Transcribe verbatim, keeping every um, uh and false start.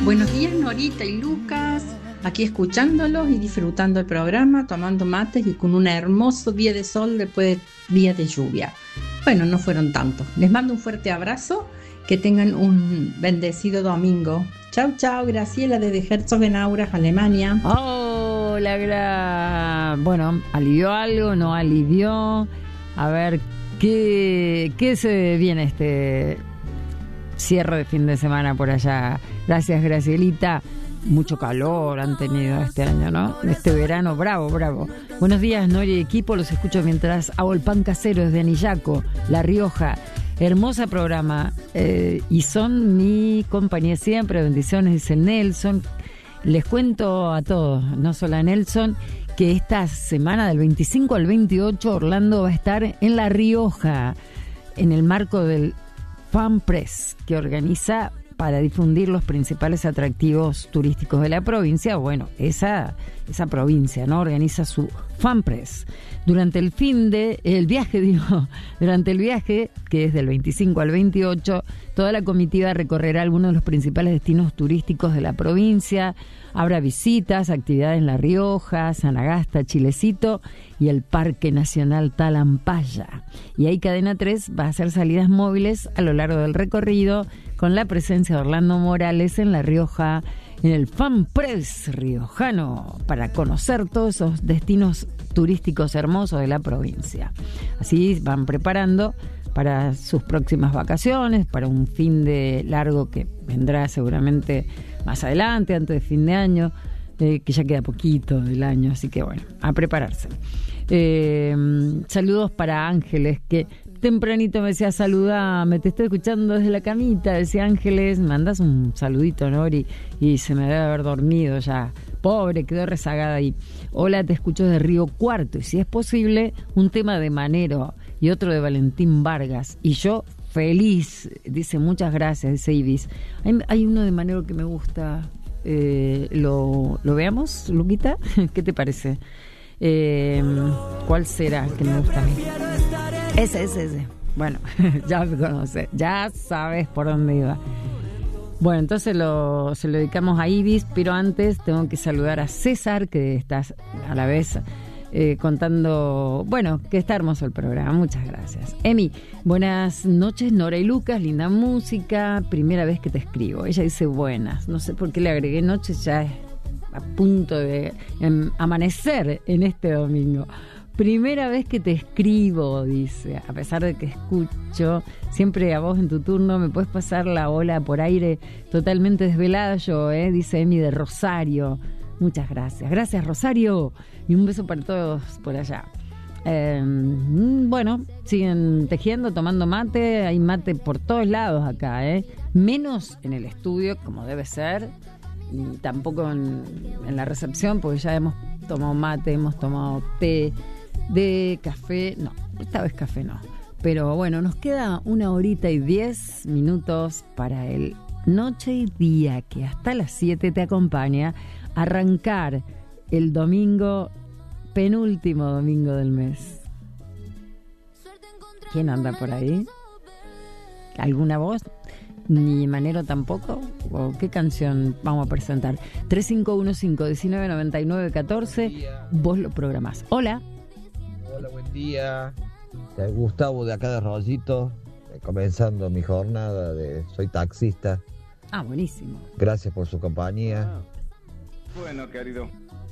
Buenos días, Norita y Lucas, aquí escuchándolos y disfrutando el programa, tomando mates y con un hermoso día de sol después de días de lluvia. Bueno, no fueron tantos. Les mando un fuerte abrazo, que tengan un bendecido domingo. Chau, chau, Graciela desde Herzogenaurach, Alemania. Hola, Gra. Bueno, ¿alivió algo? ¿No alivió? A ver, ¿qué, qué se viene este cierre de fin de semana por allá? Gracias, Gracielita. Mucho calor han tenido este año, ¿no? Este verano, bravo, bravo. Buenos días, Nori y equipo. Los escucho mientras hago el pan casero desde Anillaco, La Rioja. Hermosa programa. Eh, y son mi compañía siempre. Bendiciones, dice Nelson. Les cuento a todos, no solo a Nelson, que esta semana del veinticinco al veintiocho Orlando va a estar en La Rioja, en el marco del FanPress, que organiza para difundir los principales atractivos turísticos de la provincia. Bueno, esa, esa provincia, ¿no? Organiza su FanPress. Durante el fin de, el viaje, digo, durante el viaje, que es del veinticinco al veintiocho, toda la comitiva recorrerá algunos de los principales destinos turísticos de la provincia. Habrá visitas, actividades en La Rioja, Sanagasta, Chilecito y el Parque Nacional Talampaya. Y ahí Cadena tres va a hacer salidas móviles a lo largo del recorrido, con la presencia de Orlando Morales en La Rioja, en el FanPress riojano, para conocer todos esos destinos turísticos hermosos de la provincia. Así van preparando para sus próximas vacaciones, para un fin de largo que vendrá seguramente más adelante, antes de fin de año, eh, que ya queda poquito del año, así que bueno, a prepararse. Eh, saludos para Ángeles, que tempranito me decía, saludame, te estoy escuchando desde la camita, decía Ángeles, me mandas un saludito, Nori, y se me debe haber dormido ya. Pobre, quedó rezagada ahí. Hola, te escucho de Río Cuarto, y si es posible, un tema de Manero y otro de Valentín Vargas. Y yo feliz, dice, muchas gracias, dice Ibis. Hay, hay uno de Manero que me gusta, eh, ¿lo, ¿lo veamos, Luquita? ¿Qué te parece? Eh, ¿Cuál será el que me gusta a mí? Ese, ese, ese. Bueno, ya me conoces, ya sabes por dónde iba. Bueno, entonces lo, se lo dedicamos a Ibis, pero antes tengo que saludar a César, que está a la vez eh, contando, bueno, que está hermoso el programa. Muchas gracias. Emi, buenas noches, Nora y Lucas, linda música, primera vez que te escribo. Ella dice buenas, no sé por qué le agregué noches, ya es a punto de em, amanecer en este domingo. Primera vez que te escribo, dice, a pesar de que escucho siempre a vos en tu turno, me puedes pasar la ola por aire totalmente desvelada yo, ¿eh? Dice Emi de Rosario. Muchas gracias. Gracias, Rosario. Y un beso para todos por allá. Eh, bueno, siguen tejiendo, tomando mate. Hay mate por todos lados acá, ¿eh? Menos en el estudio, como debe ser. Y tampoco en, en la recepción, porque ya hemos tomado mate, hemos tomado té. De café, no, esta vez café no. Pero bueno, nos queda una horita y diez minutos para el Noche y Día, que hasta las siete te acompaña a arrancar el domingo, penúltimo domingo del mes. ¿Quién anda por ahí? ¿Alguna voz? ¿Ni Manero tampoco? ¿O qué canción vamos a presentar? tres cinco uno cinco, uno nueve nueve nueve uno cuatro, vos lo programás. Hola. Hola, buen día. Gustavo de acá de Rollito, comenzando mi jornada de soy taxista. Ah, buenísimo. Gracias por su compañía. Bueno, querido,